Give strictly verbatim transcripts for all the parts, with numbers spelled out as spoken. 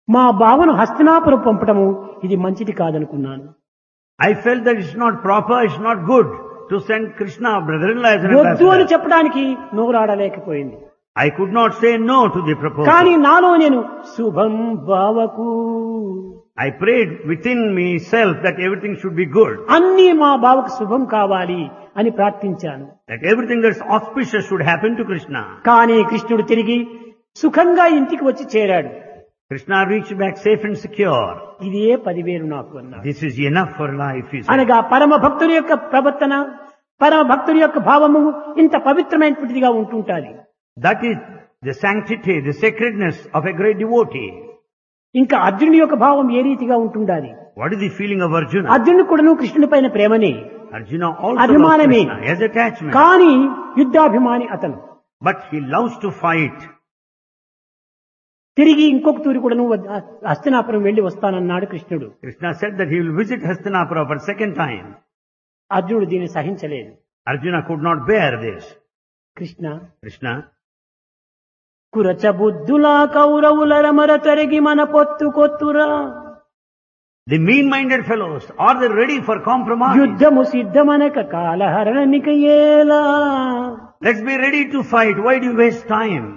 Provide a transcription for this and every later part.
మా బావను హస్తినాపురం పంపడము ఇది మంచిది కాదనుకున్నాను. I felt that it's not proper, it's not good to send Krishna, brother-in-law, as an వద్దు అని ambassador. చెప్పడానికి నోరాడలేకపోయింది. I could not say no to the proposal. కానీ నాలో నేను శుభం బావకు I prayed within myself that everything should be good, అన్నీ మా బావకు శుభం కావాలి అని ప్రార్థించాను. that everything that's auspicious should happen to Krishna. కానీ కృష్ణుడు తిరిగి సుఖంగా ఇంటికి వచ్చి చేరాడు. Krishna reached back safe and secure. ఇదే పదివేలు నాకు అన్నాడు. This is enough for life, he said. అనగా పరమ భక్తుని యొక్క ప్రవర్తన, పరమ భక్తుని యొక్క భావము ఇంత పవిత్రమైనటువంటిదిగా ఉంటుంటాది. That is the sanctity, the sacredness of a great devotee. ఇంకా అర్జునుడి యొక్క భావం ఏ రీతిగా ఉంటుండాలి? What is the feeling of Arjuna? అర్జునుడు కూడాను కృష్ణుడి పైన ప్రేమనే, Arjuna also loves అభిమానమే, Krishna, he has attachment. కానీ యుద్ధాభిమాని అతను. But he loves to fight. తిరిగి ఇంకొక తూరి కూడాను హస్తినాపురం వెళ్లి వస్తానన్నాడు కృష్ణుడు. Krishna said that he will visit Hastinapura for second time. అర్జునుడు దీన్ని సహించలేదు. Arjuna could not bear this. Krishna Krishna, కురచ బుద్ధులా కౌరవుల రమర తరిగి మన పొత్తు కొత్తురా, the mean-minded fellows, are they ready for compromise? యుద్ధము సిద్ధమనక కాలహరణమిక ఏలా. Let's be ready to fight. Why do you waste time?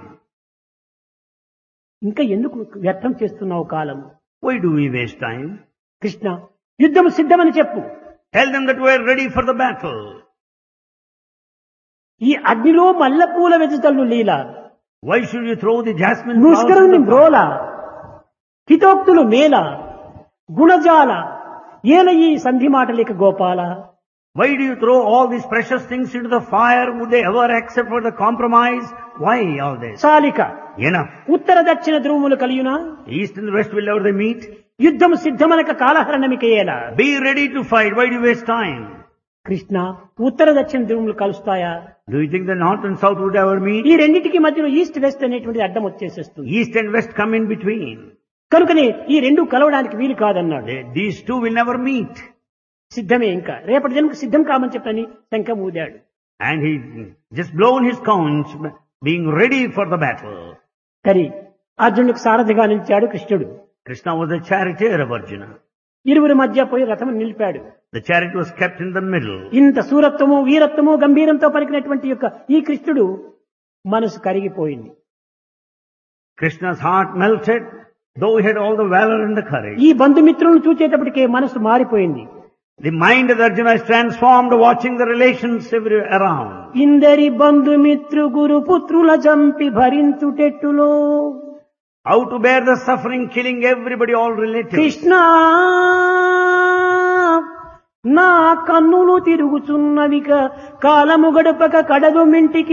ఇంకా ఎందుకు వ్యర్థం చేస్తున్నావు కాలం? Why do we waste time? Krishna యుద్ధము సిద్ధమని చెప్పు. Tell them that we are ready for the battle. ఈ అగ్నిలో మల్లెపూల వెజతలు లీల, Why should you throw the jasmine flowers ముష్కరుని in the fire? బ్రోల, హితోక్తులు మేల, గుణజాల ఏల ఈ సంధి మాటలిక Gopala. Why do you throw all these precious things into the fire? Would they ever accept for the compromise? Why all this? చాలిక Enough. ఉత్తర దక్షిణ ధ్రువములు కలియునా, East and the west will never they meet. యుద్ధము సిద్ధమనక కాలహరణమిక ఏల. Be ready to fight. Why do you waste time? Krishna ఉత్తర దక్షిణ ధ్రువములు కలుస్తాయా? Do you think the north and south would ever meet? ఈ రెండింటికి మధ్యలో east west అనేటువంటి అడ్డం వచ్చేసేస్తుంది. East and west come in between. కనుకనే ఈ రెండు కలవడానికి వీలు కాదన్నాడు. They, these two will never meet. సిద్ధమే, ఇంకా రేపటి జన్మకు సిద్ధం కామని చెప్పని శంఖం ఊదాడు. And he just blown his conch, being ready for the battle. కరి అర్జునుడికి సారథిగా నిలిచాడు కృష్ణుడు. Krishna was the charioteer of Arjuna. ఇరువురి మధ్య పోయి రథం నిలిపాడు. The chariot was kept in the middle. ఇంత సూరత్వము, వీరత్వము, గంభీరంతో పలికినటువంటి యొక్క ఈ కృష్ణుడు మనసు కరిగిపోయింది. Krishna's heart melted, though he had all the valor and the courage. ఈ బంధుమిత్రులను చూచేటప్పటికే మనసు మారిపోయింది. The mind of Arjuna is transformed watching the relations every around. ఇందరి బంధుమిత్రు గురు పుత్రుల జంపి భరించుటెట్టులో How to bear the suffering, killing everybody, all relatives. Krishna నా కన్నులు తిరుగుచున్నవిక కాలము గడుపక కడలు మింటికి,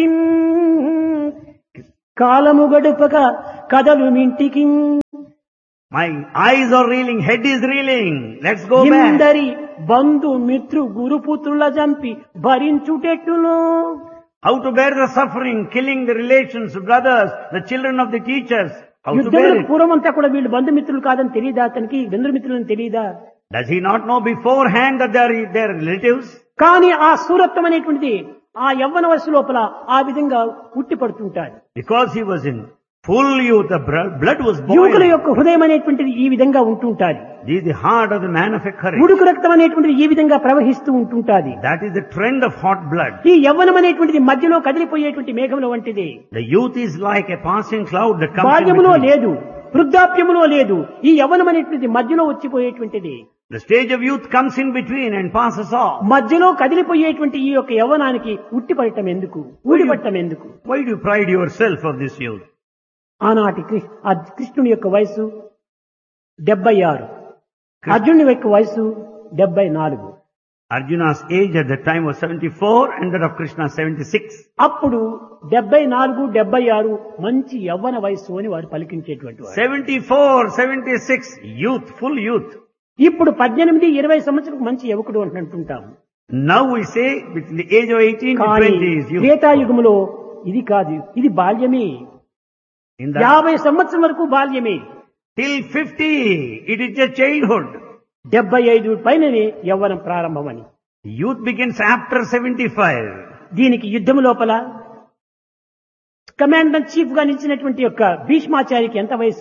కాలము గడుపక కదలు మింటికి. My eyes are reeling, head is reeling. Let's go back. ఇందరి Bandhu మిత్రు గురుపుత్రుల జంపి భరించుటెట్టులో How to bear the suffering, killing the relations, brothers, the children of the teachers. How to bear యుద్ధములకు it. పూర్వమంతా కూడా వీళ్ళు బంధుమిత్రులు కాదని తెలియదా? అతనికి బంధుమిత్రులని తెలియదా? Does he not know beforehand that they are their relatives? కానీ ఆ సూరత్వం అనేటువంటిది ఆ యవ్వన వయసు లోపల ఆ విధంగా ఉట్టి పడుతుంటాడు. Because he was in full youth, the br- blood was యువకుల boiling. యొక్క హృదయం అనేటువంటిది ఈ విధంగా ఉంటుంటాది. This is the heart of the man of a courage. ఉడుకు రక్తం అనేటువంటిది ఈ విధంగా ప్రవహిస్తూ ఉంటుంటాది. That is the trend of hot blood. ఈ యవ్వనం అనేటువంటిది మధ్యలో కదిలిపోయేటువంటి మేఘముల వంటిది. The youth is like a passing cloud that comes in బాల్యములో between. లేదు, వృద్ధాప్యములో లేదు. ఈ యవ్వనం అనేటువంటిది మధ్యలో వచ్చిపోయేటువంటిది. The stage of youth comes in between and passes off. మధ్యలో కదిలిపోయేటువంటి ఈ యొక్క యవ్వనానికి ఉట్టిపడటం ఎందుకు, ఊడిపడటం ఎందుకు? Why do you pride yourself of this youth? ఆనాటి కృ- ఆ కృష్ణుని యొక్క వయసు డెబ్బై ఆరు, అర్జునుని యొక్క వయసు డెబ్బై నాలుగు. Arjuna's age at that time was seventy-four and that of Krishna seventy-six. అప్పుడు డెబ్బై నాలుగు డెబ్బై ఆరు మంచి యవ్వన వయస్సు అని వారు పలికించేటువంటి వారు. seventy-four, seventy-six, youth, full youth. ఇప్పుడు పద్దెనిమిది ఇరవై సంవత్సరం మంచి యువకుడు అని అంటుంటాము. Now we say between the age of eighteen to కానీ twenty is youth. త్రేతాయుగములో ఇది కాదు, ఇది బాల్యమే. In that, యాభై సంవత్సరం వరకు బాల్యమే. till fifty, it is just childhood. డెబ్బై ఐదు పైననే యవ్వనం ప్రారంభమని. Youth begins after seventy-five. దీనికి యుద్ధము లోపల కమాండర్ చీఫ్ గా నిలిచినటువంటి యొక్క భీష్మాచారికి ఎంత వయసు?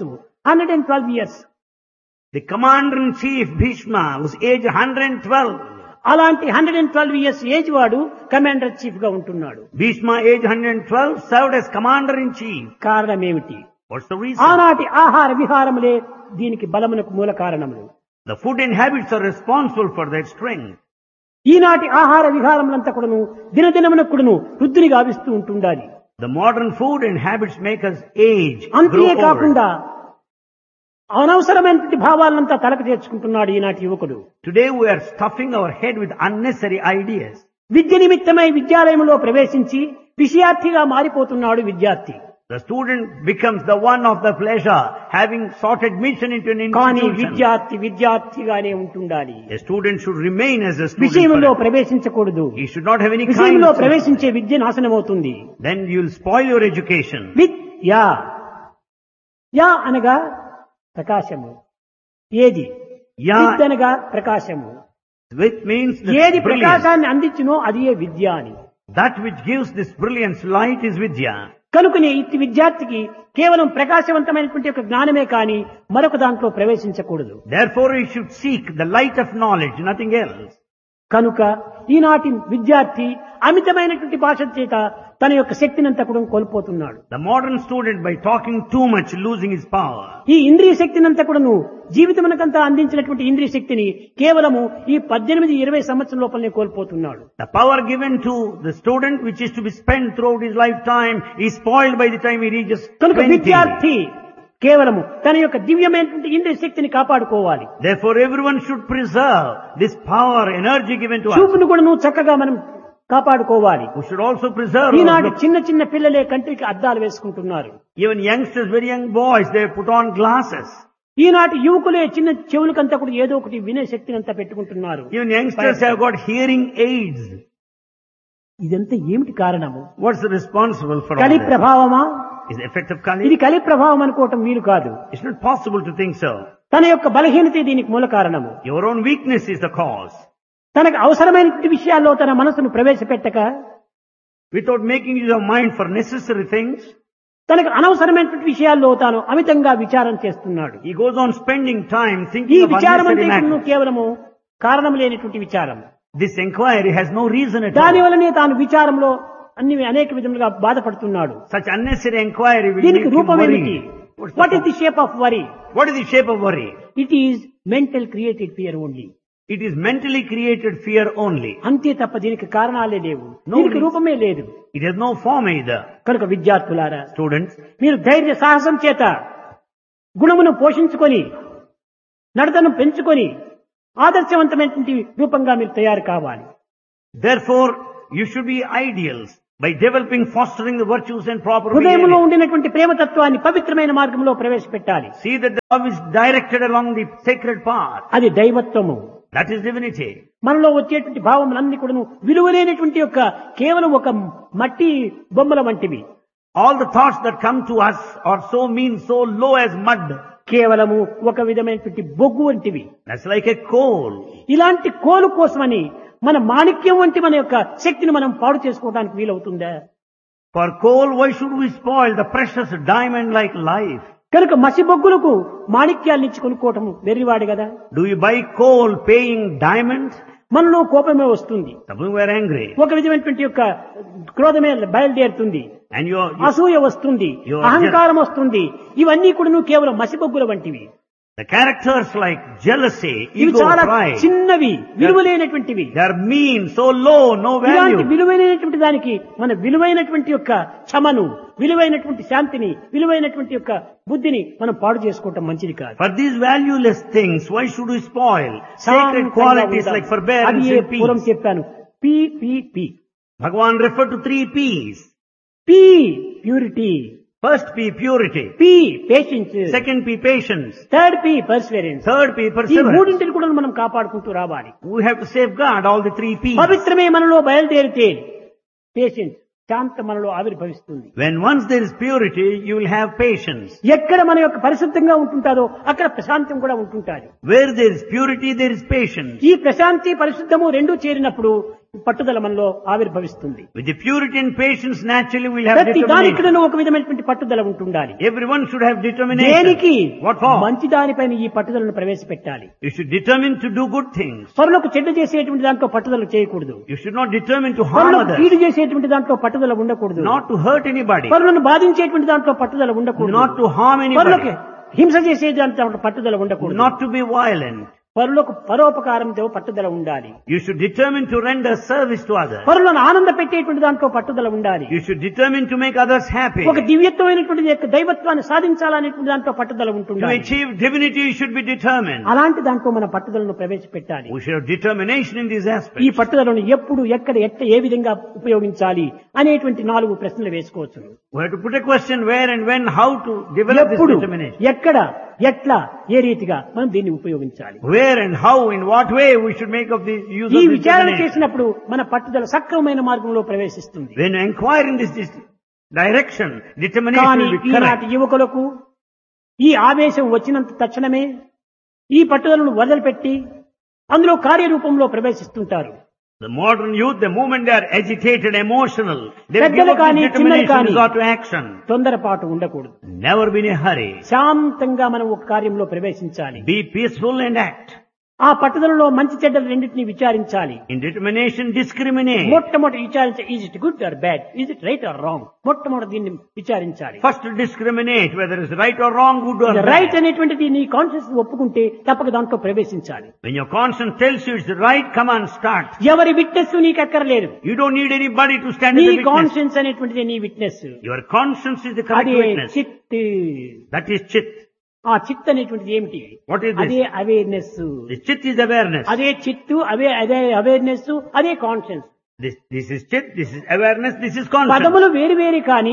Hundred and twelve years. The commander-in-chief Bhishma was aged one hundred twelve. అలాంటి hundred and twelve years age వాడు కమాండర్ చీఫ్ గా ఉంటున్నాడు. Bhishma, aged one hundred twelve, served as commander-in-chief. కారణం ఏమిటి? What's the reason? ఆనాటి ఆహార విహారములే దీనికి బలమునకు మూల కారణములు. The food and habits are responsible for that strength. ఈనాటి ఆహార విహారములంతా కూడాను దినదినమునకు కూడాను వృద్ధిని గావిస్తూ ఉంటుండాలి. The modern food and habits make us age, అంతే grow old. కాకుండా అనవసరమైనటువంటి భావాలంతా తలకు చేర్చుకుంటున్నాడు ఈనాటి యువకుడు. Today we are stuffing our head with unnecessary ideas. విద్య నిమిత్తమై విద్యాలయంలో ప్రవేశించి విషయార్థిగా మారిపోతున్నాడు విద్యార్థి. The student becomes the one of the pleasure, having sought admission into an కానీ institution. విద్యార్థి విద్యార్థిగానే ఉంటుండాలి. A student should remain as a student. విషయంలో forever. ప్రవేశించకూడదు. He should not have any kind విషయంలో of... ప్రవేశించే విద్య నాశనమవుతుంది. Then you will spoil your education. విద్యా yeah అనగా ప్రకాశము. ఏది? Yeah విద్ అనగా ప్రకాశము. which means the ఏది brilliance. ప్రకాశాన్ని అందించునో అది ఏ విద్య అని. That which gives this brilliance light is Vidya. కనుకనే ఇట్టి విద్యార్థికి కేవలం ప్రకాశవంతమైనటువంటి ఒక జ్ఞానమే కానీ మరొక దాంట్లో ప్రవేశించకూడదు. Therefore he should seek the light of knowledge, nothing else. కనుక ఈనాటి విద్యార్థి అమితమైనటువంటి భాష చేత తన యొక్క శక్తినంతా కూడా కోల్పోతున్నాడు. The modern student, by talking too much, losing his power. ఈ ఇంద్రియ శక్తినంతా కూడాను జీవితమునకంతా అందించినటువంటి ఇంద్రియ శక్తిని కేవలము ఈ పద్దెనిమిది ఇరవై సంవత్సరం లోపలనే కోల్పోతున్నాడు. The power given to the student, which is to be spent throughout his lifetime, is spoiled by the time he reaches కనుక twenty. విద్యార్థి కేవలము తన యొక్క దివ్యమైనటువంటి ఇంద్రియ శక్తిని కాపాడుకోవాలి. Therefore everyone should preserve this power, energy given to us. చూపును కూడా నువ్వు చక్కగా మనం కాపాడుకోవాలి. We should also preserve. ఈనాటి our- చిన్న చిన్న పిల్లలే కంటికి అద్దాలు వేసుకుంటున్నారు. Even youngsters, very young boys, they put on glasses. ఈనాటి యువకులే చిన్న చెవులకంతా కూడా ఏదో ఒకటి వినే శక్తిని అంతా పెట్టుకుంటున్నారు. Even youngsters have got hearing aids. ఇదంతా ఏమిటి కారణము? What's responsible for all కలి this? ప్రభావమా? Is the effect of ఇది Kali? కలి ప్రభావం అనుకోవటం వీలు కాదు. It's not possible to think so. తన యొక్క బలహీనతే దీనికి మూల కారణము. Your own weakness is the cause. తనకు అవసరమైనటువంటి విషయాల్లో తన మనసును ప్రవేశపెట్టక Without making use of mind for necessary things, తనకు అనవసరమైనటువంటి విషయాల్లో తాను అమితంగా విచారం చేస్తున్నాడు. he goes on spending time ఈ thinking of విచారం అంటే unnecessary ఇప్పుడు matters. కేవలము కారణం లేనటువంటి విచారం. This inquiry has no reason at దాని all. వల్లనే తాను విచారంలో అన్ని అనేక విధములుగా బాధపడుతున్నాడు. Such unnecessary inquiry will make దీనికి him రూపం ఏమిటి? worry. What's the what is the cause? Shape of worry? What is the shape of worry? It is mental created fear only. It is mentally created fear only. అంతే తప్ప దీనికి కారణాలే లేవు. No దీనికి reason. రూపమే లేదు. It has no form either. కనుక విద్యార్థులారా, Students, మీరు ధైర్య సాహసం చేత గుణమును పోషించుకొని నడతను పెంచుకొని ఆదర్శవంతమైనటువంటి రూపంగా మీరు తయారు కావాలి. therefore, you should be ideals by developing, fostering the virtues and proper హృదయంలో behavior. ఉండినటువంటి ప్రేమతత్వాన్ని పవిత్రమైన మార్గంలో ప్రవేశపెట్టాలి. See that the love is directed along the sacred path. అది దైవత్వము. That is divinity. మనలో వచ్చేటువంటి భావములన్నీ కూడా విలువలేనటువంటి యొక్క కేవలం ఒక మట్టి బొమ్మల వంటివి. All the thoughts that come to us are so mean, so low as mud. కేవలము ఒక విధమైనటువంటి బొగ్గు వంటివి. That's like a coal. ఇలాంటి కోలు కోసమని మన మాణిక్యం వంటి మన యొక్క శక్తిని మనం పాడు చేసుకోవడానికి వీలవుతుందా? For coal, why should we spoil the precious diamond like life? కనుక మసి బొగ్గులకు మాణిక్యాలను ఇచ్చి కొనుక్కోవటం వెర్రివాడు కదా. Do you buy coal paying diamond? మనలో కోపమే వస్తుంది. Suppose we are angry. ఒక విధమైనటువంటి యొక్క క్రోధమే బయలుదేరుతుంది. And you are, you, అసూయ వస్తుంది, You are అహంకారం వస్తుంది. ఇవన్నీ కూడా కేవలం మసిబొగ్గుల వంటివి. the characters like jealousy, ఇవి ego, చాలా pride. చిన్నవి, విలువలేనటువంటివి. They are mean, so low, no ఇలాంటి value. విలువైనటువంటి దానికి మన విలువైనటువంటి యొక్క క్షమను, విలువైనటువంటి శాంతిని, విలువైనటువంటి యొక్క బుద్ధిని మనం పాడు చేసుకోవటం మంచిది కాదు. For these valueless things, why should we spoil sacred శాంతంగా qualities ఉండాలి. like forbearance అది ఏ and పూర్వం peace? చెప్పాను. P P P Bhagavan referred to three P's. P purity, First P, purity. P patience, Second P, patience. Third P Perseverance. Third P, ఈ perseverance. మూడింటిని కూడా మనం కాపాడుకుంటూ రావాలి. We have to safeguard all the three P's. పవిత్రమే మనలో బయలుదేరితే patience, శాంత మనలో ఆవిర్భవిస్తుంది. When once there is purity, you will have patience. ఎక్కడ మన యొక్క పరిశుద్ధంగా ఉంటుంటారో అక్కడ ప్రశాంతం కూడా ఉంటుంటారు. Where there is purity, there is patience. ఈ ప్రశాంతి పరిశుద్ధము రెండూ చేరినప్పుడు పట్టుదల మనలో ఆవిర్భవిస్తుంది. With the purity and patience, naturally we'll have ప్రతి determination. దానికిడను ఒక విధమైనటువంటి పట్టుదల ఉంటుండాలి. Everyone should have determination. దేనికి? What for? మంచి దానిపైన ఈ పట్టుదలను ప్రవేశపెట్టాలి. You should determine to do good things. పరులకు చెడ్డ చేసేటువంటి దాంట్లో పట్టుదల చేయకూడదు. You should not determine to harm పరులకు others. కీడు చేసేటువంటి దాంట్లో పట్టుదల ఉండకూడదు. Not to hurt anybody. పరులను బాధించేటువంటి దాంట్లో పట్టుదల ఉండకూడదు. Not to harm పరులకు anybody. హింస చేసే దాంట్లో పట్టుదల ఉండకూడదు. Not to be violent. పరులకు పరోపకారంతో పట్టుదల ఉండాలి. You should determine to render service to others. పరులను ఆనంద పెట్టేటువంటి దాంట్లో పట్టుదల ఉండాలి. You should determine to make others happy. ఒక దివ్యత్వమైనటువంటి యొక్క దైవత్వాన్ని సాధించాలనేటువంటి దాంట్లో పట్టుదల To ఉంటుంది. achieve divinity, you should be determined. అలాంటి దాంట్లో మన పట్టుదలను ప్రవేశపెట్టాలి. We should have determination in these ఈ aspects. పట్టుదలను ఎప్పుడు ఎక్కడ ఎట్ట ఏ విధంగా ఉపయోగించాలి అనేటువంటి నాలుగు ప్రశ్నలు వేసుకోవచ్చు. We have to put a question where and when, how to develop this ఎప్పుడు determination. ఎక్కడ ఎట్లా ఏ రీతిగా మనం దీన్ని ఉపయోగించాలి. Where and how, in what way we should make of this use ఈ of this విచారణ determination. చేసినప్పుడు మన పట్టుదల సక్రమమైన మార్గంలో ప్రవేశిస్తుంది. When you inquire in this, this direction, determination కానీ will be ఈనాటి correct. యువకులకు ఈ ఆవేశం వచ్చినంత తక్షణమే ఈ పట్టుదలను వదిలిపెట్టి అందులో కార్యరూపంలో ప్రవేశిస్తుంటారు. The modern youth, the moment they are agitated, emotional, they give పెద్దలు up కానీ this చిన్నలు determination కానీ to go to action. తొందరపాటు ఉండకూడదు. Never be in a hurry. శాంతంగా మనం ఒక కార్యంలో ప్రవేశించాలి. Be peaceful and act. ఆ పట్టుదలలో మంచి చెడ్డలు రెండింటినీ విచారించాలి. In determination, discriminate. మొట్టమొదటి విచారించాలి. Is it good or bad, is it right are wrong, మొట్టమొదటి దీన్ని విచారించాలి. First to discriminate whether it's right or wrong, good or right bad. అనేటువంటిది నీ కాన్షియస్ ఒప్పుకుంటే తప్పక దాంట్లో ప్రవేశించాలి. When your conscience tells you it's right, come on, start. ఎవరి witness నీకు అక్కర్లేదు. You don't need anybody to stand నీ as a witness. కాన్షియన్స్ అనేటువంటిది నీ witness. Your conscience is the correct అదే witness. చిత్. That is chit. ఆ చిత్ అనేటువంటిది ఏమిటి? What is అదే this? Awareness. The chit is awareness. అదే చిత్తు, అవే అదే అవేర్నెస్, అదే conscience. This, this is chit, this is awareness, this is conscience. పదములు వేరు వేరు కానీ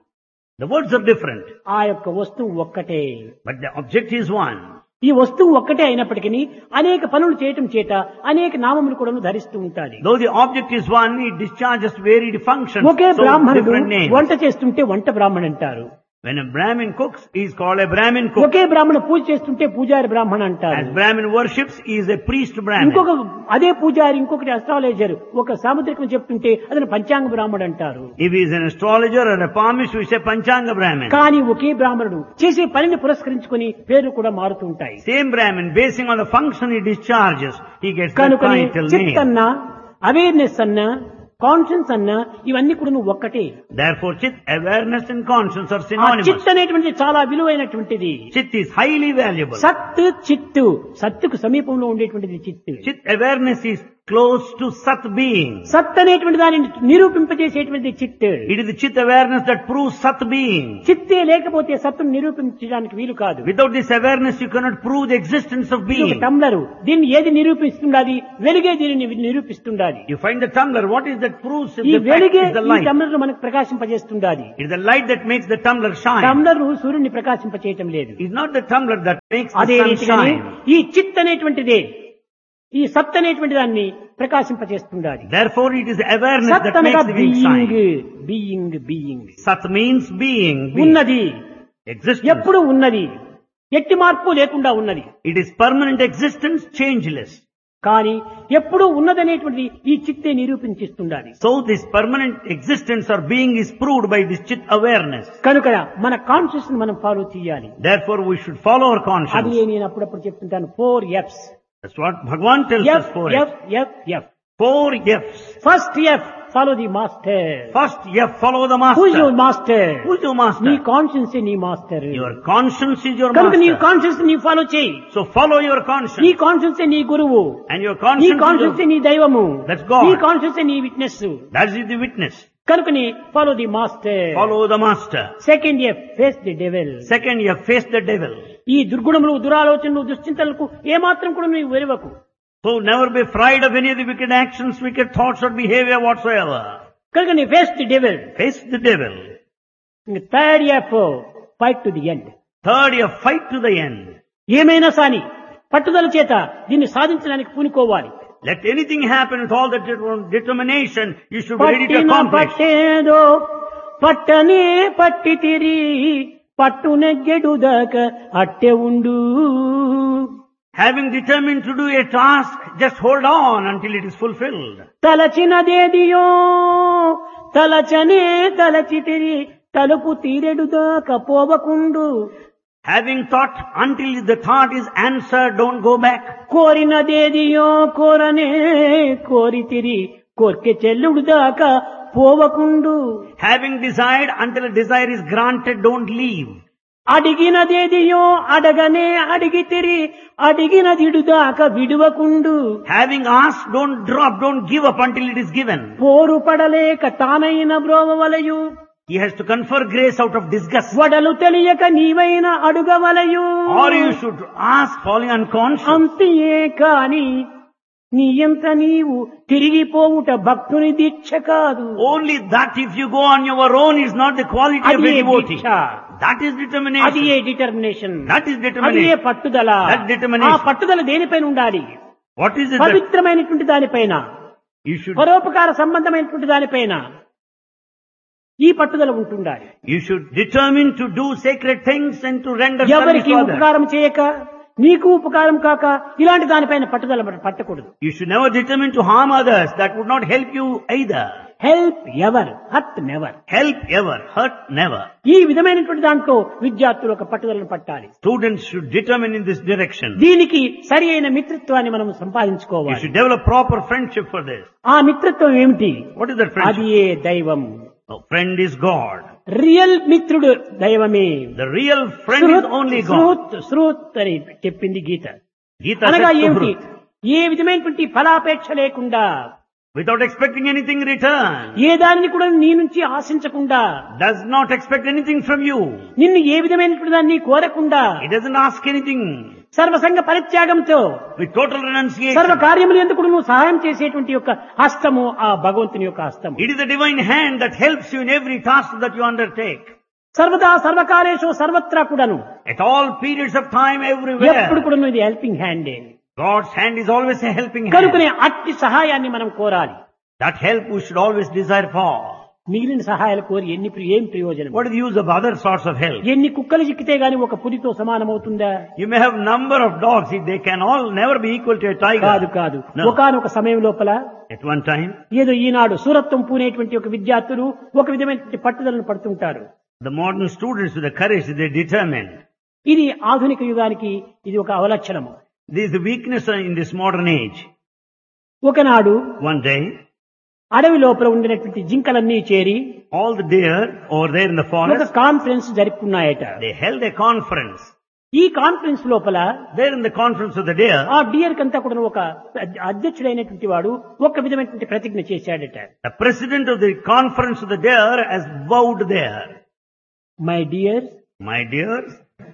The words are different, ఆ యొక్క వస్తువు ఒక్కటే. but the object is one. ఈ వస్తువు ఒక్కటే అయినప్పటికీ అనేక పనులు చేయటం చేత అనేక నామములు కూడా ధరిస్తూ ఉంటాయి. Though the object is one, it discharges varied functions. Okay So బ్రాహ్మణుడు different names. వంట చేస్తుంటే వంట బ్రాహ్మణ్ అంటారు. When a Brahmin cooks, he is called a Brahmin cook. ఒకే బ్రాహ్మణ పూజ చేస్తుంటే పూజారి బ్రాహ్మణ అంటారు. As Brahmin worships, he is a priest Brahmin. ఇంకొక అదే పూజారి ఇంకొకటి అస్ట్రాలజర్ ఒక సాముద్రికం చెప్తుంటే అతను పంచాంగ బ్రాహ్మణుడు అంటారు. If he is an astrologer or a palmist, we say Panchanga Brahmin. కానీ ఒకే బ్రాహ్మణుడు చేసే పనిని పురస్కరించుకొని పేర్లు కూడా మారుతూ ఉంటాయి. Same Brahmin, basing on the function he discharges, he gets the కనుక title చిత్ name. అన్నా అవేర్నెస్ అన్నా కాన్షియన్స్ అన్నా ఇవన్నీ కూడా నువ్వు ఒక్కటే. Therefore, chit, awareness and conscience are ఆ synonymous. చిత్ అనేటువంటిది చాలా విలువైనటువంటిది. Chit is highly valuable. సత్ చిత్తు, సత్తుకు సమీపంలో ఉండేటువంటిది చిత్తు. Chit awareness is close to Sat being. సత్ అనేటువంటి దానిని నిరూపింపజేసేటువంటి చిత్. It is the Chit awareness that proves Sat being. చిత్తే లేకపోతే సత్తును నిరూపించడానికి వీలు కాదు. Without this awareness, you cannot prove the existence of ఇది ఒక being. టంబ్లరు, దీన్ని ఏది నిరూపిస్తుండాలి? వెలుగే దీనిని నిరూపిస్తుండాలి. You find the tumbler. What is that proves ఈ the fact వెలుగే is the ఈ light. టంబ్లర్ మనకు ప్రకాశింపజేస్తుండాలి. It is the light that makes the tumbler shine. Tumbler సూర్యుని ప్రకాశింపచేయటం లేదు. It's not the tumbler that makes the అదే sun రీతిగానే shine. ఈ చిత్ అనేటువంటిదే ఈ సత్ అనేటువంటి దాన్ని ప్రకాశింపచేస్తుండాలి. Therefore, it is awareness సత్ that అనగా makes the being being, shine. Being being Sat means being, being. ఉన్నది, Existence. ఎప్పుడు ఉన్నది, ఎట్టి మార్పు లేకుండా ఉన్నది. It is permanent existence, changeless. కానీ ఎప్పుడూ ఉన్నదనేటువంటిది ఈ చిత్తే నిరూపించిస్తుండాలి. So this permanent existence or being is proved by this chit awareness. కనుక మన కాన్షియస్ ని మనం ఫాలో చేయాలి. Therefore, we should follow our అది conscience. నేను అప్పుడప్పుడు చెప్తుంటాను, four ఎఫ్స్. That's what Bhagavan tells us. F Four F F's. F F. Four F's. First F follow the master. First F, follow the who is your master. Master? Who is your నీ master? Conscience నీ master. Your conscience is your కనుక నీ master. Conscience నీ follow చేయి. So follow your నీ conscience. Conscience నీ గురువు. And your నీ conscience is కాన్షియన్స్ your, నీ దైవము. That's God. నీ కాన్షియన్స్ నీ witness. that is the witness. కనుక నీ follow the master. Follow the master. Second F face the devil. Second F, face the devil. ఈ దుర్గుణములు, దురాలోచనలు, దుశ్చింతలకు ఏమాత్రం కూడా నువ్వు వెరవకు. So never be afraid of any of the wicked actions, wicked thoughts or behavior whatsoever. కనుక నీ face the devil. Face the devil. Third F fight to the end. Third F, fight to the end. ఏమైనా సాని పట్టుదల చేత దీన్ని సాధించడానికి పూనుకోవాలి. Let anything happen with all the det- determination, you should be ready to పట్టిన accomplish. పట్టేదో పట్టనే పట్టి తిరి పట్టు నెగ్గెడు దాకా అట్టె ఉండు. Having determined to do a task, just hold on until it is fulfilled. తలచినదేదియో తలచనే తలచితిరి తలుపు తీరెడుదాక పోవకుండు. Having thought until the thought is answered, don't go back. కోరినదేదియో కోరనే కోరితిరి కోర్కె చెల్లుడుదాక పోవకుండు. Having desired until a desire is granted, don't leave. అడిగినదేదియో అడగనే అడిగితిరి అడిగినదిడుదాక విడువకుండు. Having asked, don't drop, don't give up until it is given. పోరు పడలేక తానైన బ్రోవవలయు. He has to confer grace out of disgust. వడలు తెలియక నీవైన అడుగవలయు. Or you should ask falling unconscious. అంతియే కాని నీయంత నీవు తిరిగిపోవుట భక్తుని దీక్ష కాదు. Only that if you go on your own is not the quality of a అదే devotee. దీక్ష. That is అది determination. A determination. That is అది ఏ determination. పట్టుదల. That determination. ఆ పట్టుదల దేనిపైన ఉండాలి? What is it that పవిత్రమైనటువంటి దానిపైన, you should, పరోపకార సంబంధమైనటువంటి దానిపైన ఈ పట్టుదల ఉంటుండాలి. you should determine to do sacred things and to render service ఎవరికి to others. ఉపకారం చేయక నీకు ఉపకారం కాక ఇలాంటి దానిపైన పట్టుదల పట్టకూడదు. You should never determine to harm others. That would not help you either. Help ever, hurt never. Help ever, hurt never. ఈ విధమైనటువంటి దాంట్లో విద్యార్థులు ఒక పట్టుదలను పట్టాలి. Students should determine in this direction. దీనికి సరి అయిన మిత్రత్వాన్ని మనం You సంపాదించుకోవాలి. should develop proper friendship for this. ఆ మిత్రత్వం ఏమిటి? What is that అది friendship? ఏ దైవం. A friend is God. Real మిత్రుడు దైవమే. The real friend is only God. శృత్ శృత్ అని చెప్పింది గీత. Gita అనగా says to ఏమిటి? Hrut, ఏ విధమైనటువంటి ఫలాపేక్ష లేకుండా, without expecting anything in return, ఏ దానిని కూడా నీ నుంచి ఆశించకుండా, does not expect anything from you. నిన్ను ఏ విధమైనటువంటి దాన్ని కోరకుండా, He doesn't ask anything. సర్వసంగ పరిత్యాగంతో With total renunciation. సర్వ కార్యములు ఎందుకు నువ్వు సహాయం చేసేటువంటి యొక్క హస్తము ఆ భగవంతుని యొక్క హస్తము. It is the divine hand that helps you in every task that you undertake. సర్వదా సర్వకాలేషు సర్వత్రా కూడాను, At all periods of time, ఎప్పుడు everywhere. కూడా ఇది helping హ్యాండే. God's hand is always a helping hand. కనుకనే అట్టి సహాయాన్ని మనం కోరాలి. That help we should always desire for. మిగిలిన సహాయాలు కోరి ఎన్ని ప్రి- ఏం ప్రయోజనం? What is the use of other sorts of help? ఎన్ని కుక్కలు చిక్కితే గాని ఒక పులితో సమానమవుతుందా? You may have number of dogs, they can all never be equal to a కాదు tiger. కాదు. No. ఒకానొక సమయం లోపల At one time, ఏదో ఈనాడు సూరత్వం పూనేటువంటి ఒక విద్యార్థులు ఒక విధమైనటువంటి పట్టుదలను పడుతుంటారు. the modern students with the courage, they determined. ఇది ఆధునిక యుగానికి ఇది ఒక అవలక్షణము. This is the weakness in this modern age. ఒకనాడు One day, అడవి లోపల ఉండినటువంటి జింకలన్నీ చేరి all the deer over there in the ఒక forest, conference జరుపుకున్నాయట. they held a conference. ఈ కాన్ఫరెన్స్ లోపల There in the conference of the deer, ఆ dear కంతా కూడా ఒక అధ్యక్షుడైనటువంటి వాడు ఒక విధమైనటువంటి ప్రతిజ్ఞ చేశాడట. the president of the conference of the deer has vowed there. My dear, My dears,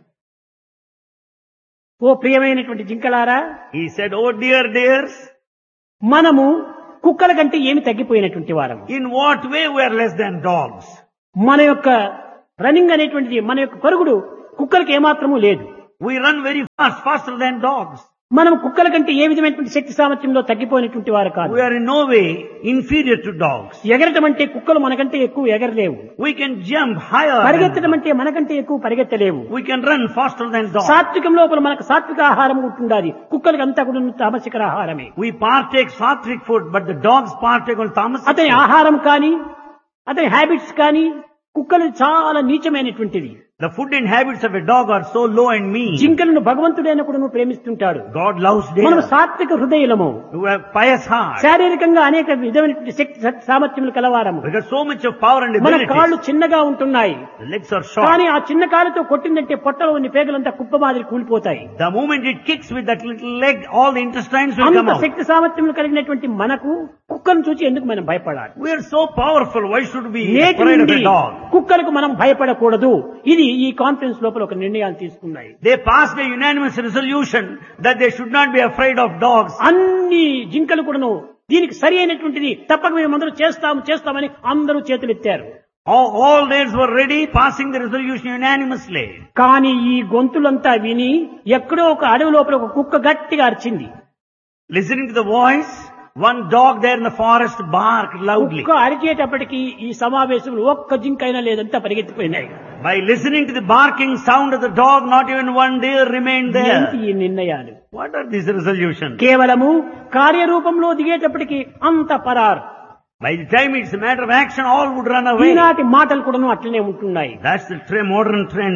ఓ ప్రియమైనటువంటి జింకలారా, he said, oh dear dears, మనము కుక్కల కంటే ఏమి తగ్గిపోయినటువంటి వారము. in what way we are less than dogs? మన యొక్క రన్నింగ్ అనేటువంటిది, మన యొక్క పరుగుడు కుక్కలకి ఏమాత్రము లేదు. We run very fast, faster than dogs. మనం కుక్కల కంటే ఏ విధమైనటువంటి శక్తి సామర్థ్యంలో తగ్గిపోయినటువంటి వారు కాదు. We are in no way inferior to dogs. ఎగరటం అంటే కుక్కలు మనకంటే ఎక్కువ ఎగరలేవు. We can jump higher. than పరిగెత్తడం dogs. అంటే మనకంటే ఎక్కువ పరిగెత్తలేవు. We can run faster than dogs. సాత్వికం లోపల మనకు సాత్విక ఆహారం ఉంటుండాలి. కుక్కలకి అంతా కూడా తామసిక ఆహారమే. We partake sattvic food, but the dogs partake on tamasic అతని food. ఆహారం కానీ అతని హ్యాబిట్స్ కానీ కుక్కలు చాలా నీచమైనటువంటివి. The food and habits of a dog are so low and mean. జింకలను భగవంతుడైన కూడా ప్రేమిస్తుంటాడు. God loves మనం deer. సాత్విక హృదయలము, We have pious heart. శారీరకంగా అనేక విధమైనటువంటి శక్తి సత్ సామర్థ్యములు కలవారము. We got so much of power and మన ability. కాళ్ళు చిన్నగా ఉంటున్నాయి. The legs are short. కానీ ఆ చిన్న కాలుతో కొట్టిందంటే పొట్టలో ఉన్న పేగులంతా కుప్ప మాదిరి కూలిపోతాయి. The moment it kicks with that little leg, all the intestines will come అంత out. శక్తి సామర్థ్యములు కలిగినటువంటి మనకు కుక్కను చూసి ఎందుకు మనం భయపడాలి? We are so powerful. Why should we be నేటి afraid of నుండి a dog? కుక్కలకు మనం భయపడకూడదు. ఇది ఈ కాన్ఫరెన్స్ లోపల ఒక నిర్ణయాలు తీసుకున్నాయి. They passed a unanimous resolution that they should not be afraid of dogs. అన్ని జింకలు కూడాను దీనికి సరి అయినటువంటిది తప్పక మేము అందరూ చేస్తాము చేస్తామని అందరూ చేతులెత్తారు. All, all theirs were ready, passing the resolution unanimously. కానీ ఈ గొంతులంతా విని ఎక్కడో ఒక అడవి లోపల ఒక కుక్క గట్టిగా అరిచింది. Listening to the voice, One dog there in the forest barked loudly. ఒక్క అరిచేటప్పటికి ఈ సమావేశంలో ఒక్క జింకైనా లేదంతా పరిగెత్తిపోయినాయి. By listening to the barking sound of the dog, not even one deer remained ఏంటి there. ఈ నిర్ణయాలు? What are these resolutions? కేవలము కార్యరూపంలో దిగేటప్పటికి అంత పరార్. By the time it's a matter of action, all would run away. ఈనాటి మాటలు కూడాను అట్లనే ఉంటున్నాయి. That's the tre- modern trend.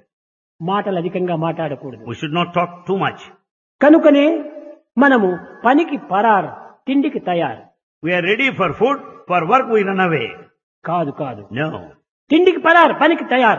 మాటలు అధికంగా మాట్లాడకూడదు. We should not talk too much. కనుకనే మనము పనికి పరార్, తిండికి తయారు. We are ready for food, for work we run away. కాదు కాదు, No. తిండికి పరార్, పనికి తయారు.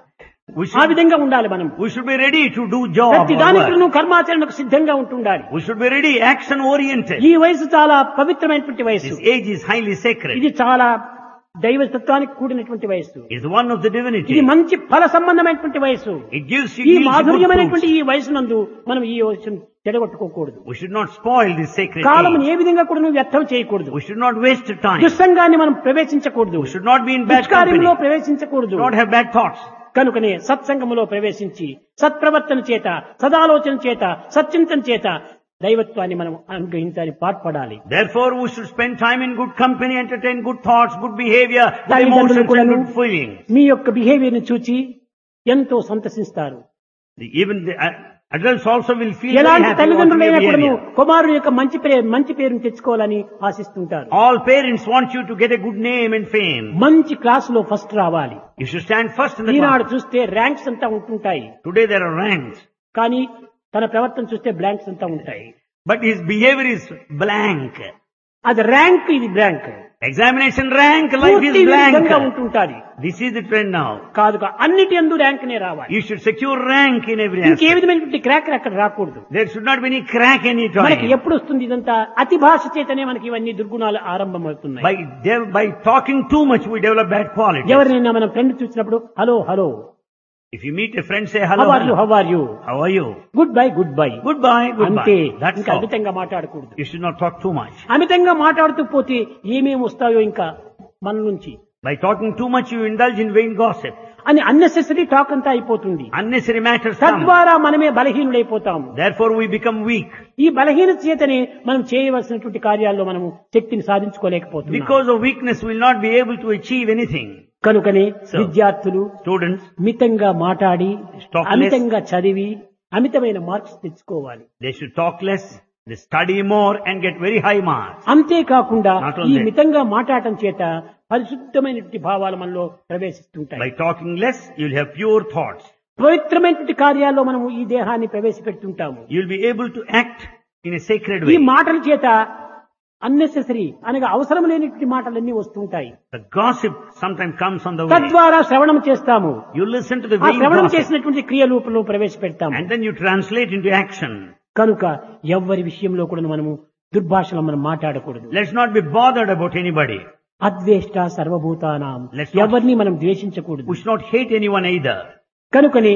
We ఆ should, విధంగా ఉండాలి మనం. we should be ready to do job ప్రతి or దానికి work. కర్మాచరణకు సిద్ధంగా ఉంటుండాలి. We should be ready, action oriented. ఈ వయసు చాలా పవిత్రమైనటువంటి వయసు. This age is highly sacred. ఇది చాలా దైవతత్వానికి కూడినటువంటి వయసు. It's one of the ఇది divinity. మంచి ఫల సంబంధమైనటువంటి వయసు. It gives you ఈ yields good మాధుర్యమైనటువంటి fruits. ఈ వయసునందు మనం ఈ వయసును చెడగొట్టుకోకూడదు. We should not spoil this sacred column age. ఏ విధంగా కూడా నువ్వు వ్యర్థం చేయకూడదు. We should not waste time. దుస్సంగాన్ని మనం ప్రవేశించకూడదు. We should not be in bad company. దుష్కార్యంలో We ప్రవేశించకూడదు. should not have bad thoughts. కనుకనే సత్సంగములో ప్రవేశించి సత్ప్రవర్తన చేత, సదాలోచన చేత, సచ్చింతన చేత దైవత్వాన్ని మనం అనుగ్రహించాలి, పాటుపడాలి. Therefore, we should spend time in good company, entertain good thoughts, good behavior, good తల్లిదండ్రులు emotions and కూడాను good feelings. మీ యొక్క బిహేవియర్ ని చూచి ఎంతో సంతసిస్తారు. Even the uh, adults also will feel very ఎలాంటి happy watching తల్లిదండ్రులైనా your కూడాను behavior. కుమారుడు యొక్క మంచి పేరు మంచి పేరును తెచ్చుకోవాలని ఆశిస్తుంటారు. All parents want you to get a good name and fame. మంచి క్లాసులో ఫస్ట్ రావాలి. You should stand first in the Eenadu class. చూస్తే ర్యాంక్స్ అంతా ఉంటుంటాయి, Today there are ranks, కానీ తన ప్రవర్తన చూస్తే బ్లాంక్స్ అంతా ఉంటాయి. but his behavior is blank. అది ర్యాంక్, ఇది బ్లాంక్. Examination rank, life పూర్తి is విధంగా blank. ఉంటుంటాది. This is the trend now. కాదు, అన్నిటి యందు ర్యాంక్ నే రావాలి. You should secure rank in every ఇంకే aspect. విధమైనటువంటి క్రాక్ అక్కడ రాకూడదు. There should not be any crack any మనకి time. ఎప్పుడు వస్తుంది ఇదంతా? అతి భాష చేతనే మనకి ఇవన్నీ దుర్గుణాలు ఆరంభమవుతున్నాయి. By, de- by talking too much, we develop bad qualities. ఎవరినైనా మనం ఫ్రెండ్ చూసినప్పుడు hello hello, If you meet a friend, say how hello. Are you, hello. How are you, How are you? Good bye, good bye, Goodbye, అంతే. goodbye. That's ఇంకా all. అమితంగా మాట్లాడకూడదు. You should not talk too much. అమితంగా మాట్లాడుతూ పోతే ఏమేమి వస్తాయో ఇంకా మన నుంచి By talking too much, you indulge in vain gossip. అని అన్నెసెసరీ టాక్ అంతా అయిపోతుంది. Unnecessary matters come. తద్వారా మనమే బలహీనుడైపోతాం. Therefore, we become weak. ఈ బలహీనత చేతనే మనం చేయవలసినటువంటి కార్యాల్లో మనము శక్తిని సాధించుకోలేకపోతున్నాం. Because of weakness, we will not be able to achieve anything. కనుకనే So, విద్యార్థులు Students, మితంగా మాట్లాడి, Talk less. అమితంగా చదివి అమితమైన మార్క్స్ తెచ్చుకోవాలి. they should talk less, they study more and get very high marks. అంతేకాకుండా Not ఈ only that. మితంగా మాట్లాడటం చేత పరిశుద్ధమైనటువంటి భావాలు మనలో ప్రవేశిస్తుంటాయి. By talking less, you will have pure thoughts. పవిత్రమైనటువంటి కార్యాల్లో మనము ఈ దేహాన్ని ప్రవేశపెడుతుంటాము. You will be able to act in a sacred ఈ way. మాటల చేత అన్నెసెసరీ అనగా అవసరం లేనిటువంటి మాటలన్నీ వస్తుంటాయి. The gossip sometimes comes on the way. తద్వారా శ్రవణం చేస్తాము. You listen to the ఆ vain శ్రవణం gossip చేసినటువంటి క్రియరూపంలో ప్రవేశపెడతాము. and then you translate into action. కనుక ఎవ్వరి విషయంలో కూడా మనము దుర్భాషలు మనం మాట్లాడకూడదు. Let's not be bothered about anybody. అద్వేష్ట సర్వభూతానాం, Let's not- ఎవరిని మనం ద్వేషించకూడదు. We should not hate anyone either. కనుకనే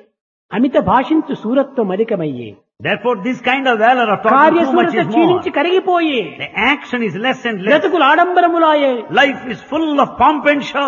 అమిత భాషించు సూరత్వం అధికమయ్యే, Therefore, this kind of valor of talking too much కార్యసూరత is more. క్షీణించి కరిగిపోయే, The action is less and less. బ్రతుకులు ఆడంబరములాయే. Life is full of pomp and show.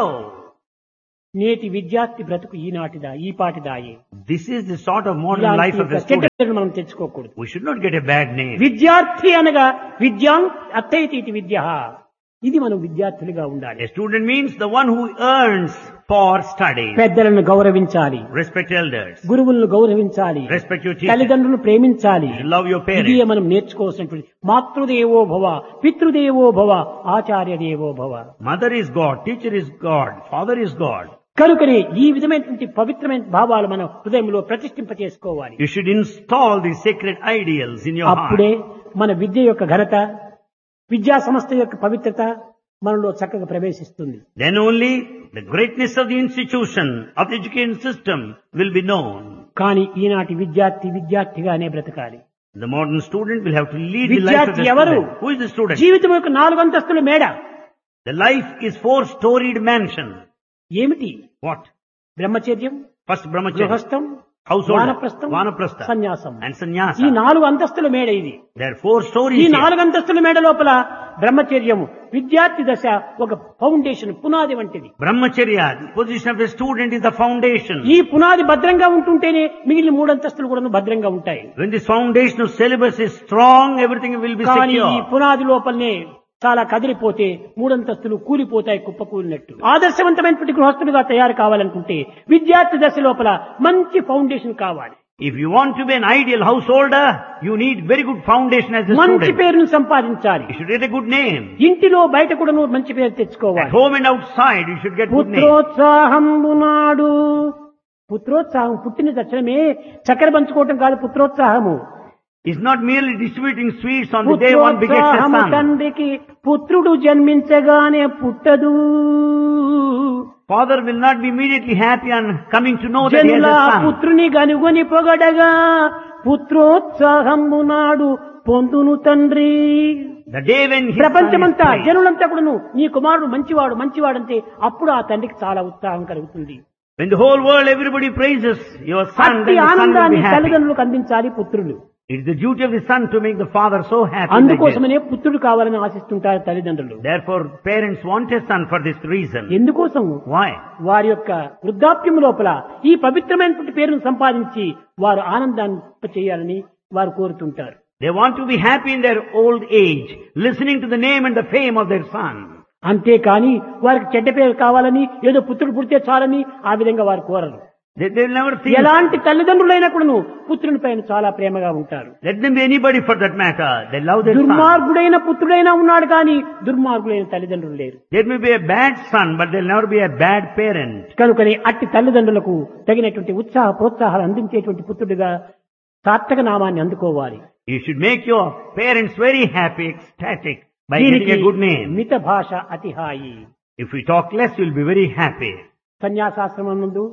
నేటి విద్యార్థి బ్రతుకు ఈనాటిదా, ఈ పాటిదాయే. This is the sort of modern ఇలాంటి life of the యొక్క చెడ్డ student. పేరును మనం తెచ్చుకోకూడదు. We should not get a bad name. విద్యార్థి అనగా విద్యాం అర్థైతి ఇది విద్య. ఇది మనం విద్యార్థులుగా ఉండాలి. A student means the one who earns for study. పెద్దలను గౌరవించాలి, Respect elders. గురువులను గౌరవించాలి, Respect your teachers. తల్లిదండ్రులను ప్రేమించాలి. You should love your ఇది parents. మనం నేర్చుకోవాల్సినటువంటి మాతృదేవో భవ, పితృదేవో భవ, ఆచార్య దేవో భవ. Mother is God, teacher is God, father is God. కనుకనే ఈ విధమైనటువంటి పవిత్రమైన భావాలు మనం హృదయంలో ప్రతిష్ఠింప చేసుకోవాలి. You should install these sacred ideals in your heart. అప్పుడే మన విద్య యొక్క ఘనత, విద్యా సంస్థ యొక్క పవిత్రత మనలో చక్కగా ప్రవేశిస్తుంది. Then only the greatness of the institution, of the education system will be known. కానీ ఈనాటి విద్యార్థి విద్యార్థిగానే బ్రతకాలి. The modern student will have to lead the life of the విద్యార్థి ఎవరు? student. Who is the student? జీవితం యొక్క నాలుగు అంతస్తుల మేడ. The life is four-storied mansion. ఏమిటి? What? బ్రహ్మచర్యం, First brahmacharya, గృహస్థం, householder, వానప్రస్థం, vanaprastha, సన్యాసం. and ఈ sannyasa. నాలుగు అంతస్తుల మేడ ఇది. There are four ఈ stories here. నాలుగు అంతస్తుల మేడ లోపల బ్రహ్మచర్యము విద్యార్థి దశ ఒక ఫౌండేషన్ పునాది వంటిది. Brahmacharya, the position of the student is the foundation. ఈ పునాది భద్రంగా ఉంటుంటేనే మిగిలిన మూడు అంతస్తులు కూడా భద్రంగా ఉంటాయి. When this foundation of syllabus is strong, everything will be కానీ ఈ secure. పునాది లోపలనే చాలా కదిలిపోతే మూడంతస్తులు కూలిపోతాయి, కుప్పకూలినట్టు. ఆదర్శవంతమైనటువంటి గృహస్థులుగా తయారు కావాలనుకుంటే విద్యార్థి దశ లోపల మంచి ఫౌండేషన్ కావాలి. If you want to be an ideal householder, you need very good foundation as a మంచి student. పేరును సంపాదించాలి. You should get a good name. ఇంటిలో బయట కూడా నువ్వు మంచి పేరు At తెచ్చుకోవాలి. home and outside, you should get good name. పుత్రోత్సాహంబు నాడు, పుత్రోత్సాహం పుట్టిన తక్షణమే చక్కెర పంచుకోవటం కాదు పుత్రోత్సాహము. It's not merely distributing sweets on the day one begets a పుత్రోత్సాహము son. తండ్రికి పుత్రుడు జన్మించగానే పుట్టదు. Father will not be immediately happy on coming to know that he has జనుల a son. పుత్రుని గనుగొని పొగడగా పుత్రోత్సాహంబు నాడు పొందును తండ్రి. The day when his son is ప్రపంచమంతా praised. జనులంతా కూడాను నీ కుమారుడు మంచివాడు మంచివాడంటే అప్పుడు ఆ తండ్రికి చాలా ఉత్సాహం కలుగుతుంది. When the whole world, everybody praises your son, అట్టి then the son will ఆనందాన్ని be happy. తల్లిదండ్రులకు అందించాలి పుత్రులు. It's the duty of the son to make the father so happy. like this. అందుకోసమనే పుత్రుడు కావాలని ఆశిస్తుంటారు తల్లిదండ్రులు. Therefore, parents want a son for this reason. ఎందుకోసం? Why? వారి యొక్క వృద్ధాప్యం లోపల ఈ పవిత్రమైనటువంటి పేరును సంపాదించి వారు ఆనందాన్ని చేయాలని వారు కోరుతుంటారు. They want to be happy in their old age, listening to the name and the fame of their son. అంతేకాని వారికి చెడ్డ పేరు కావాలని ఏదో పుత్రుడు పుడితే చాలని ఆ విధంగా వారు కోరరు. They will never think. ఎలాంటి తల్లిదండ్రులైనా కూడాను పుత్రుని పైన చాలా ప్రేమగా ఉంటారు. Let them be anybody for that matter. They love their son. దుర్మార్గుడైన పుత్రుడైనా ఉన్నాడు కానీ దుర్మార్గులైన తల్లిదండ్రులు లేరు. There may be a bad son, but they'll never be a bad parent. కనుకని అట్టి తల్లిదండ్రులకు తగినటువంటి ఉత్సాహ ప్రోత్సాహాలు అందించేటువంటి పుత్రుడిగా సార్థక నామాన్ని అందుకోవాలి. You should make your parents very happy, ecstatic by దీనికి getting a good name. మిత భాష అతి హాయి. If we talk less, you'll be very happy. సన్యాసాశ్రమం నందు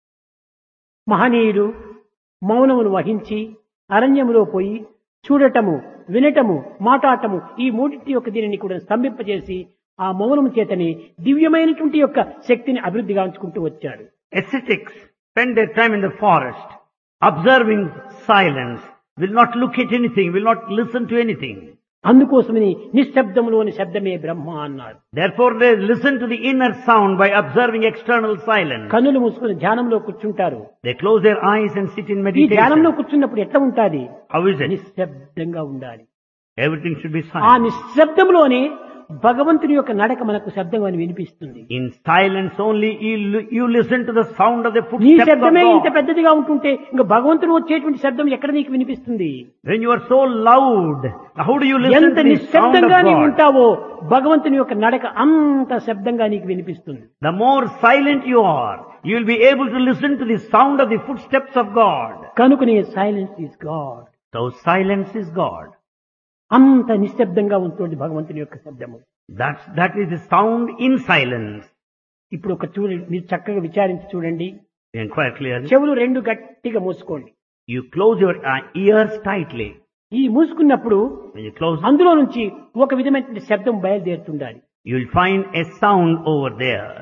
మహనీయులు మౌనమును వహించి అరణ్యములో పోయి చూడటము, వినటము, మాట్లాడటము ఈ మూడింటి యొక్క దీనిని కూడా స్తంభింపజేసి ఆ మౌనము చేతని దివ్యమైనటువంటి యొక్క శక్తిని అభివృద్ధి గాంచుకుంటూ వచ్చాడు. Ascetics spend their time in the forest, observing silence, will not look at anything, will not listen to anything. అందుకోసమని నిశ్శబ్దములోని శబ్దమే బ్రహ్మ అన్నారు. Therefore they listen to the inner sound by observing external silence. కన్నులు మూసుకుని ధ్యానంలో కూర్చుంటారు. They close their eyes and sit in ఈ ధ్యానంలో meditation. కూర్చున్నప్పుడు ఎట్లా ఉంటాది? How is it? నిశ్శబ్దంగా ఉండాలి. Everything should be ఆ silent. నిశ్శబ్దంలోనే భగవంతుని యొక్క నడక మనకు శబ్దం అని వినిపిస్తుంది. In silence only you, you listen to the sound of the నీ footsteps of శబ్దమే ఇంత God. పెద్దదిగా ఉంటుంటే ఇంకా భగవంతుడు వచ్చేటువంటి శబ్దం ఎక్కడ నీకు వినిపిస్తుంది? When you are so loud, how do you listen ఎంత to the sound of నిశ్శబ్దంగా నీవు God? ఉంటావో భగవంతుని యొక్క నడక అంత శబ్దంగా నీకు వినిపిస్తుంది. The more silent you are, you will be able to listen to the sound of the footsteps of God. కనుకనే silence is God. So silence is God. అంత నిశ్శబ్దంగా ఉంటుంది భగవంతుని యొక్క శబ్దము. That's, that is the sound in silence. ఇప్పుడు ఒక చూడండి, మీరు చక్కగా విచారించి చూడండి. You inquire clearly. చెవులు రెండు గట్టిగా మూసుకోండి. You close your uh, ears tightly. ఈ మూసుకున్నప్పుడు When you close, అందులో నుంచి ఒక విధమైన శబ్దం బయలుదేరుతుండాలి. you will find a sound over there.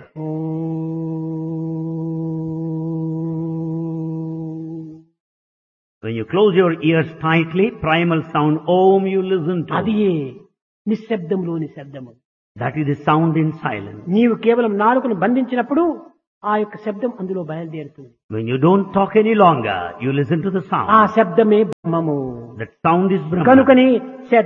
When you close your ears tightly, primal sound Om you listen to. అది నిశ్శబ్దంలోని శబ్దము. That is the sound in silence. నీవు కేవలం నాలుకను బంధించినప్పుడు ఆ యొక్క శబ్దం అందులో బయలుదేరుతుంది. When you don't talk any longer, you listen to the ఆ sound. శబ్దమే బ్రహ్మము. That sound is Brahma. కనుకని